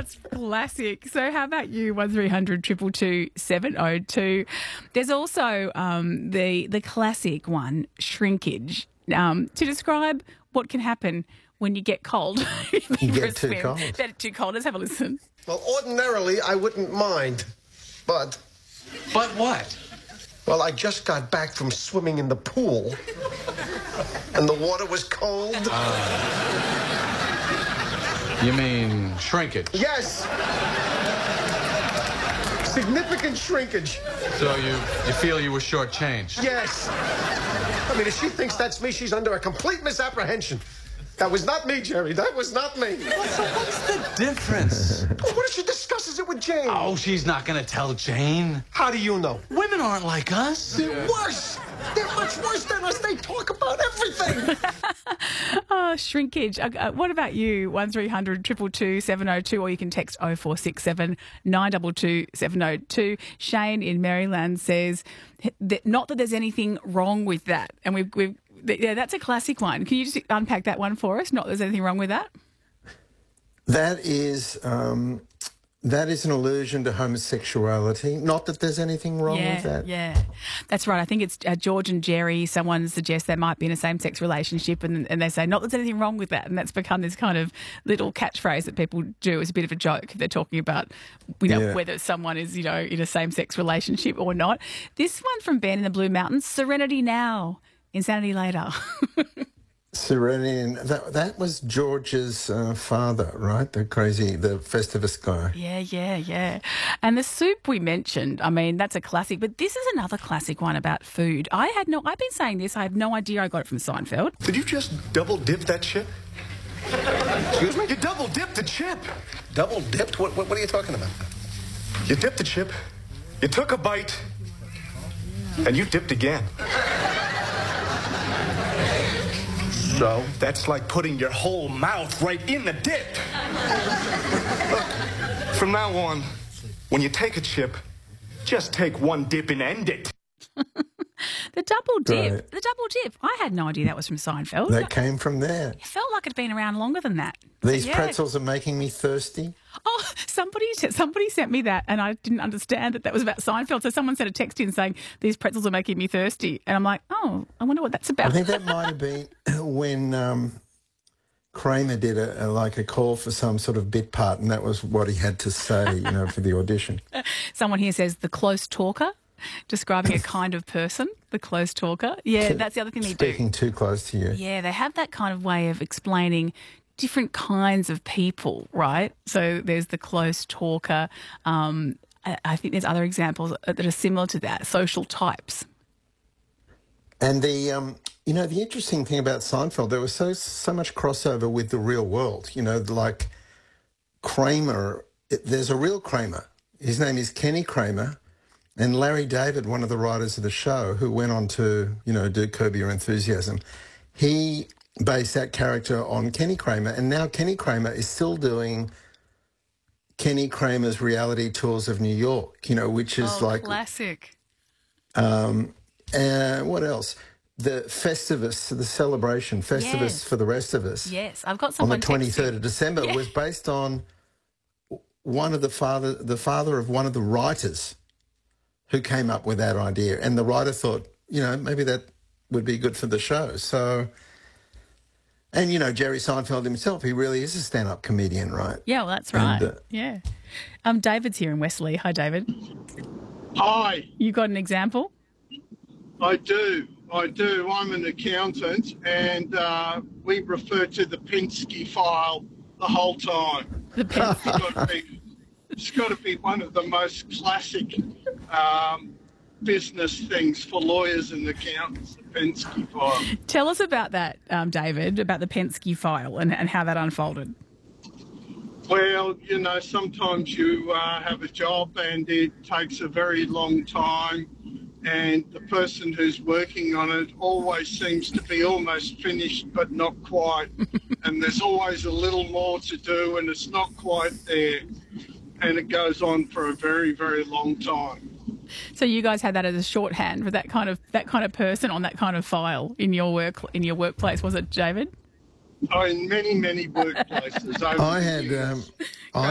That's classic. So how about you, 1300 222 702? There's also the classic one, shrinkage, to describe what can happen when you get cold. You get too cold. Too cold. Let's have a listen. Well, ordinarily, I wouldn't mind, but... But what? Well, I just got back from swimming in the pool, and the water was cold. You mean shrinkage? Yes! Significant shrinkage. So you feel you were shortchanged? Yes. I mean, if she thinks that's me, she's under a complete misapprehension. That was not me, Jerry. That was not me. So what's the difference? Well, what if she discusses it with Jane? Oh, she's not going to tell Jane. How do you know? Women aren't like us. They're worse. They're much worse than us. They talk about everything. Oh, shrinkage. What about you? 1300 222 702, or you can text 0467 922 702. Shane in Maryland says that not that there's anything wrong with that. And yeah, that's a classic one. Can you just unpack that one for us? Not that there's anything wrong with that? That is an allusion to homosexuality. Not that there's anything wrong with that. Yeah, that's right. I think it's George and Jerry. Someone suggests they might be in a same-sex relationship, and they say, not that there's anything wrong with that. And that's become this kind of little catchphrase that people do as a bit of a joke. They're talking about, whether someone is, in a same-sex relationship or not. This one from Ben in the Blue Mountains, Serenity Now, Insanity Later. Serenity, that was George's father, right? The Festivus guy. Yeah. And the soup we mentioned, I mean, that's a classic, but this is another classic one about food. I've been saying this, I have no idea I got it from Seinfeld. Did you just double dip that chip? Excuse me? You double dipped the chip. Double dipped? What are you talking about? You dipped the chip, you took a bite, and you dipped again. So that's like putting your whole mouth right in the dip. Look, from now on, when you take a chip, just take one dip and end it. The double dip. Right. The double dip. I had no idea that was from Seinfeld. That came from there. It felt like it'd been around longer than that. These pretzels are making me thirsty. Oh, somebody sent me that, and I didn't understand that was about Seinfeld. So someone sent a text in saying, these pretzels are making me thirsty. And I'm like, oh, I wonder what that's about. I think that might have been when Kramer did a call for some sort of bit part, and that was what he had to say, for the audition. Someone here says the close talker, describing a kind of person, the close talker. Yeah, that's the other thing they do. Speaking too close to you. Yeah, they have that kind of way of explaining different kinds of people, right? So there's the close talker. I think there's other examples that are similar to that, social types. And the interesting thing about Seinfeld, there was so much crossover with the real world. Like Kramer, there's a real Kramer. His name is Kenny Kramer. And Larry David, one of the writers of the show, who went on to, do Curb Your Enthusiasm, he based that character on Kenny Kramer. And now Kenny Kramer is still doing Kenny Kramer's reality tours of New York, which is classic. What else? The Festivus, the celebration, Festivus for the rest of us. Yes, I've got someone on the 23rd of December was based on the father of one of the writers who came up with that idea. And the writer thought, maybe that would be good for the show. So, and, Jerry Seinfeld himself, he really is a stand-up comedian, right? Yeah, well, that's right. Yeah. David's here in Wesley. Hi, David. Hi. You got an example? I do. I'm an accountant, and we refer to the Penske file the whole time. The Penske. It's got to be one of the most classic business things for lawyers and accountants, the Penske file. Tell us about that, David, about the Penske file and how that unfolded. Well, sometimes you have a job and it takes a very long time, and the person who's working on it always seems to be almost finished but not quite. And there's always a little more to do and it's not quite there. And it goes on for a very, very long time. So you guys had that as a shorthand for that kind of person on that kind of file in your workplace, was it, David? Oh, in many, many workplaces. I had